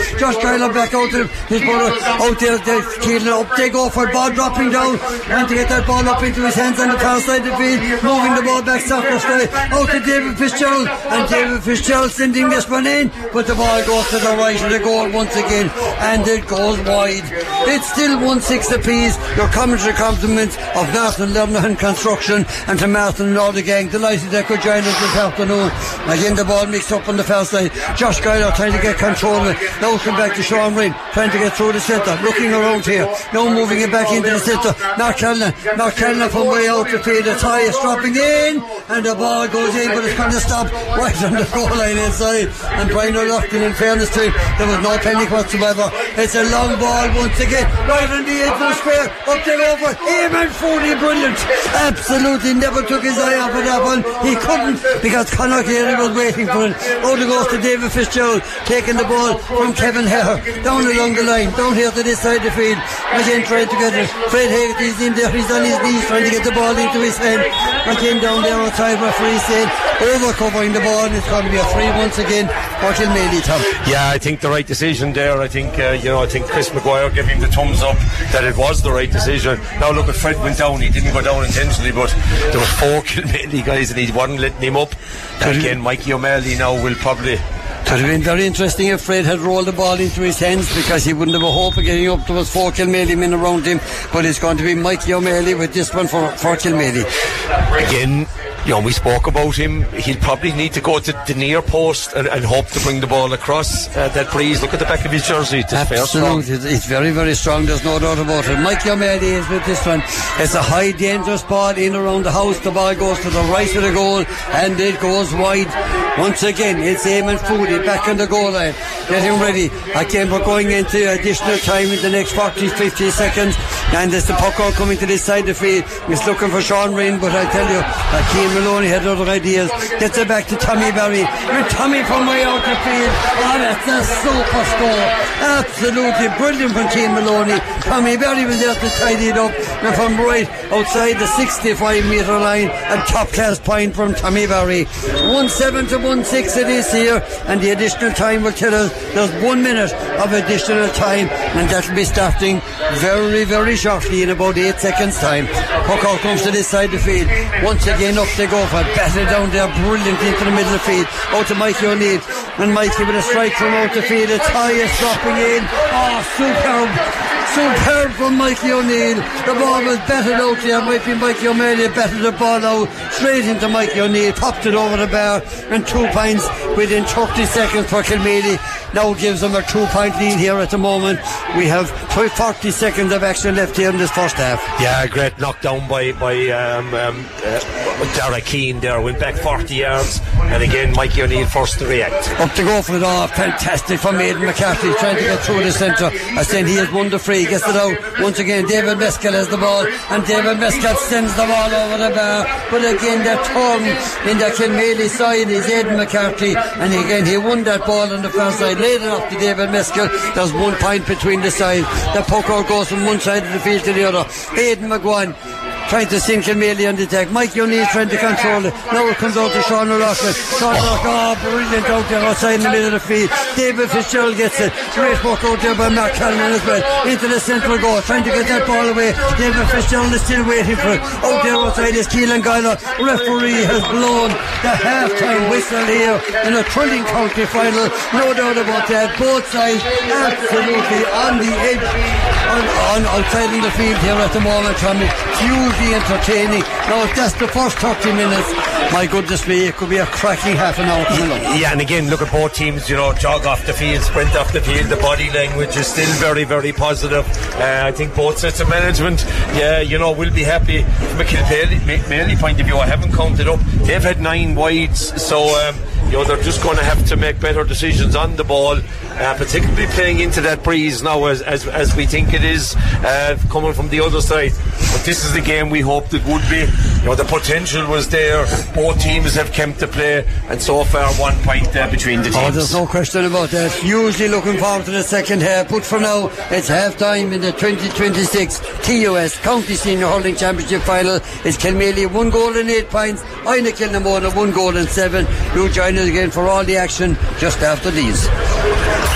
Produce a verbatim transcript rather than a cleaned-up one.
Josh Guyler back out to his brother out there. They're keeling up. They go for ball dropping down. And to get that ball up into his hands on the far side of the field. Moving the ball back soccer style. Out to David Fitzgerald. And David Fitzgerald sending this one in. But the ball goes to the right of the goal once again. And it goes wide. It's still one six apiece. Your commentary compliments of Martin Lerner Construction and to Martin and all the gang. Delighted they could join us this afternoon. Again the ball mixed up on the far side. Josh Guyler trying to get control of it. Now come back to Sean Ryan trying to get through the centre. Looking around here. Now moving it back into the centre. Mark Callanan. Mark Callanan from way out the field. The tie is dropping in and the ball goes in, but it's going to stop right on the goal line inside. And Brian O'Loughlin, in fairness to him, there was no panic whatsoever. It's a long ball once again right on the edge of the square. Up there over. Eamon Foley, brilliant. Absolutely never took his eye off of that one. He couldn't because Conor Carey was waiting for it. Out it goes to David Fitzgerald, taking the ball from Kevin Hare down along the line, down here to this side of the field. Again trying to get it. Fred Haggerty is in there, he's on his knees trying to get the ball into his hand. Again down there outside, referee saying over covering the ball, and it's going to be a free once again for Kilmaley, Tom. Yeah, I think the right decision there. I think uh, you know I think Chris Maguire gave him the thumbs up that it was the right decision. Now look at Fred went down, he didn't go down intentionally, but there were four Kilmaley guys and he wasn't letting him up. And again Mikey O'Malley now will probably. It would have been very interesting if Fred had rolled the ball into his hands, because he wouldn't have a hope of getting up. There was four Kilmaley men around him, but it's going to be Mikey O'Malley with this one for, for Kilmaley. Again, you know, we spoke about him. He'll probably need to go to the near post and, and hope to bring the ball across uh, that breeze. Look at the back of his jersey. It's absolutely, it's very, very strong. There's no doubt about it. Mikey O'Malley is with this one. It's a high, dangerous ball in around the house. The ball goes to the right of the goal and it goes wide. Once again, it's Eamon Foley back on the goal line, getting ready. Again, we're going into additional time in the next forty, fifty seconds, and there's the puck all coming to this side of the field. He's looking for Sean Ryan, but I tell you, Keane Maloney had other ideas. Gets it back to Tommy Barry, and Tommy from way out the field. Oh, that's a super score. Absolutely brilliant from Keane Maloney. Tommy Barry was there to tidy it up, and from right outside the sixty-five metre line, a top class point from Tommy Barry. one seven to one six it is here, and the additional time will tell us there's one minute of additional time, and that will be starting very, very shortly in about eight seconds time. Puck out comes to this side of the field. Once again up they go for it. Batted down there brilliantly into the middle of the field. Out to Mikey O'Neill, and Mikey with a strike from out the field. It's highest dropping in. Oh, superb. Superb from Mikey O'Neill. The ball was batted out there. Might be Mikey O'Malley batted the ball out straight into Mikey O'Neill, popped it over the bar, and two points within thirty seconds for Kilmaley. Now gives them a two point lead here at the moment. We have forty seconds of action left here in this first half. Yeah, great knockdown by by um, um, uh, Dara Keane there. Went back forty yards, and again Mikey O'Neill first to react. Up to go for it. Oh, fantastic from Aidan McCarthy trying to get through the centre. I said he has won the free. Gets it out once again. David Mescal has the ball, and David Mescal sends the ball over the bar, but again the turn in the Kilmaley side is Aidan McCarthy, and again he won that ball on the far side, laid it off to David Mescal. There's one point between the sides. The puck out goes from one side of the field to the other. Aidan McGuan trying to sink Kilmaley on the attack. Mikey O'Neill trying to control it. Now it comes out to Sean O'Loughlin. Sean O'Loughlin, oh, brilliant out there outside in the middle of the field. David Fitzgerald gets it. Great work out there by Mark Callanan as well. Into the central goal, trying to get that ball away. David Fitzgerald is still waiting for it. Out there outside is Keelan Guyler. Referee has blown the half-time whistle here in a thrilling county final. No doubt about that. Both sides absolutely on the edge, on, on outside in the field here at the moment. Tommy, hugely entertaining. Now if that's the first thirty minutes, my goodness me, it could be a cracking half an hour coming up. Yeah, and again, look at both teams, you know, jog off the field, sprint off the field. The body language is still very, very positive. Uh, I think both sets of management, yeah, you know, will be happy. From a Kilmaley point of view, I haven't counted up. They've had nine wides, so um, you know, they're just going to have to make better decisions on the ball, uh, particularly playing into that breeze now as as, as we think it is, uh, coming from the other side. But this is the game we hoped it would be. You know, the potential was there. Both teams have come to play, and so far one point uh, between the teams. Oh, there's no question about that. Hugely looking forward to the second half, but for now it's half time in the twenty twenty-six T U S County Senior Hurling Championship final. It's Kilmaley one goal and eight points, Aina Kilnamona one goal and seven. You join us again for all the action just after these.